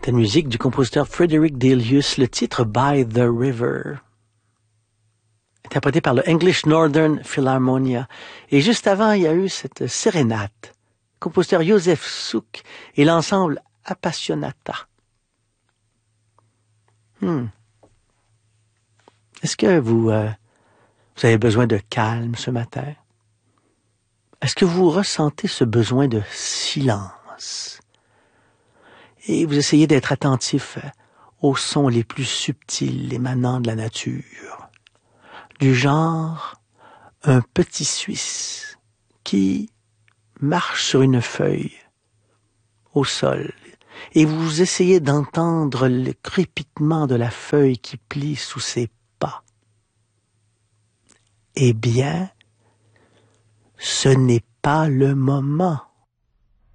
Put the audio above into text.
C'était une musique du compositeur Frederick Delius, le titre By the River, interprété par le English Northern Philharmonia. Et juste avant, il y a eu cette sérénate, compositeur Joseph Suk et l'ensemble Appassionata. Est-ce que vous avez besoin de calme ce matin? Est-ce que vous ressentez ce besoin de silence? Et vous essayez d'être attentif aux sons les plus subtils émanant de la nature, du genre un petit Suisse qui marche sur une feuille au sol, et vous essayez d'entendre le crépitement de la feuille qui plie sous ses pas. Eh bien, ce n'est pas le moment.